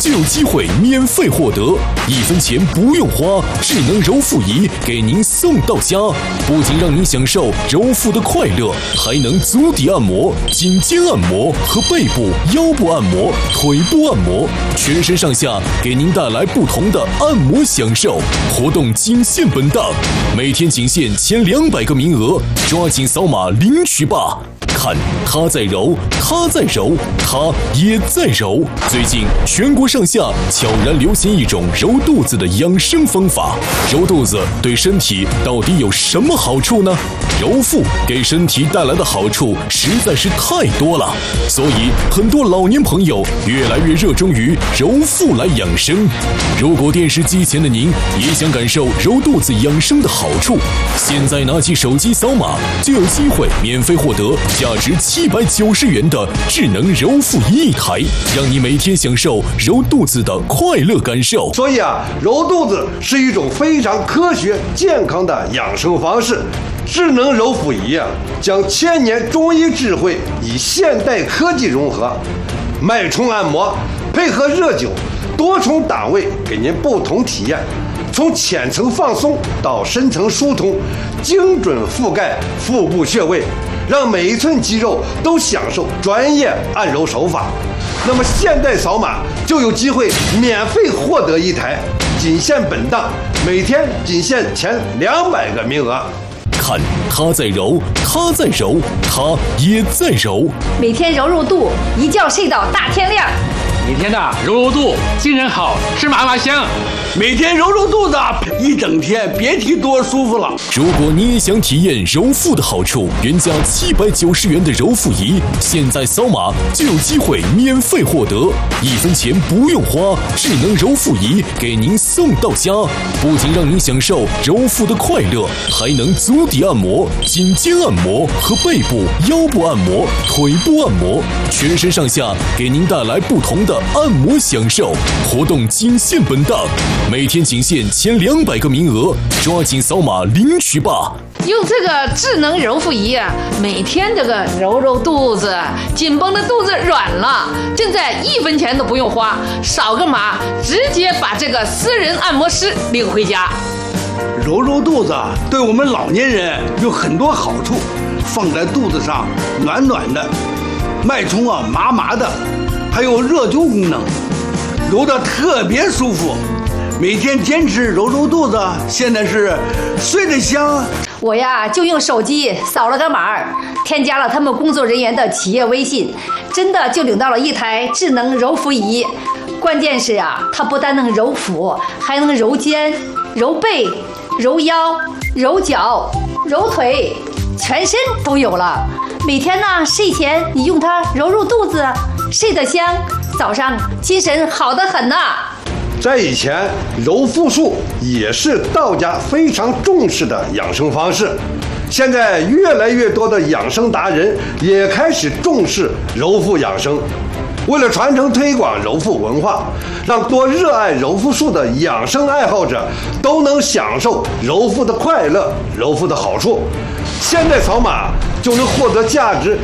就有机会免费获得，1分钱不用花，智能揉腹仪给您送到家。不仅让您享受揉腹的快乐，还能足底按摩、颈肩按摩和背部、腰部按摩、腿部按摩，全身上下给您带来不同的按摩享受。活动仅限本档，每天仅限前200个名额，抓紧扫码领取吧！看他在揉，他在揉，他也在揉。最近全国上下悄然流行一种揉肚子的养生方法。揉肚子对身体到底有什么好处呢？揉腹给身体带来的好处实在是太多了，所以很多老年朋友越来越热衷于揉腹来养生。如果电视机前的您也想感受揉肚子养生的好处，现在拿起手机扫码就有机会免费获得价值790元的智能揉腹仪1台，让你每天享受揉肚子的快乐感受。 所以揉肚子是一种非常科学健康的养生方式。智能揉腹仪将1000年中医智慧与现代科技融合，脉冲按摩配合热灸，多重档位给您不同体验，从浅层放松到深层疏通，精准覆盖腹部穴位，让每一寸肌肉都享受专业按揉手法。那么现在扫码就有机会免费获得1台，仅限本档，每天仅限前200个名额。 看他在揉，他在揉，他也在揉。 每天揉揉肚，一觉睡到大天亮。 每天的揉揉肚，精神好，吃嘛嘛香。 每天揉揉肚子，一整天别提多舒服了。 如果你也想体验揉腹的好处，原价790元的揉腹仪，现在扫码就有机会免费获得，1分钱不用花，智能揉腹仪给您送到家。不仅让您享受揉腹的快乐，还能足底按摩、颈肩按摩和背部、腰部按摩、腿部按摩，全身上下给您带来不同的按摩享受。活动仅限本档，每天仅限前200个名额，抓紧扫码领取吧！ 用这个智能揉腹仪每天这个揉揉肚子，紧绷的肚子软了，现在1分钱都不用花，扫个码直接把这个私人按摩师领回家。 揉揉肚子对我们老年人有很多好处，放在肚子上暖暖的，脉冲麻麻的，还有热灸功能，揉得特别舒服。每天坚持揉揉肚子，现在是睡得香。 我就用手机扫了个码，添加了他们工作人员的企业微信，真的就领到了1台智能揉腹仪。关键是它不但能揉腹，还能揉肩、揉背、揉腰、揉脚、揉腿，全身都有了。每天睡前你用它揉揉肚子，睡得香，早上精神好得很在以前，揉腹术也是道家非常重视的养生方式。现在越来越多的养生达人也开始重视揉腹养生。为了传承推广揉腹文化，让多热爱揉腹术的养生爱好者都能享受揉腹的快乐、揉腹的好处，现在扫码就能获得价值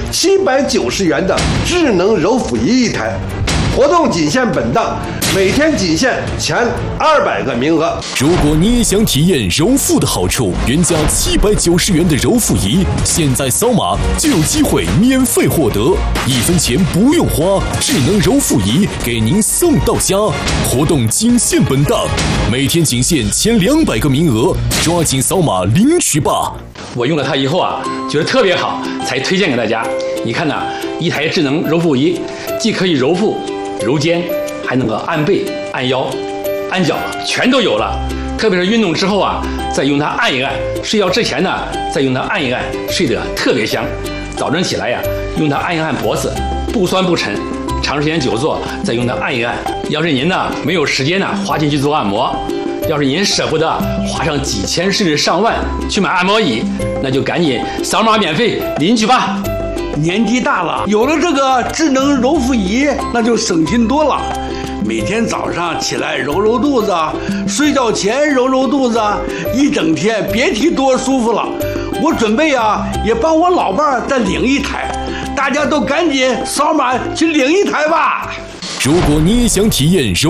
790元的智能揉腹仪1台。活动仅限本档，每天仅限前200个名额。 如果你也想体验揉腹的好处，原价790元的揉腹仪，现在扫码就有机会免费获得，1分钱不用花，智能揉腹仪给您送到家。活动仅限本档，每天仅限前200个名额，抓紧扫码领取吧！ 我用了它以后觉得特别好，才推荐给大家。你看1台智能揉腹仪，既可以揉腹、揉肩，还能够按背、按腰、按脚，全都有了。特别是运动之后再用它按一按，睡觉之前再用它按一按，睡得特别香。早晨起来用它按一按脖子，不酸不沉。长时间久坐，再用它按一按。要是您没有时间花钱去做按摩，要是您舍不得花上几千甚至上万去买按摩椅，那就赶紧扫码免费领取吧。 年纪大了，有了这个智能揉腹仪，那就省心多了。每天早上起来揉揉肚子，睡觉前揉揉肚子，一整天别提多舒服了。我准备也帮我老伴再领1台，大家都赶紧扫码去领1台吧。 如果你也想体验揉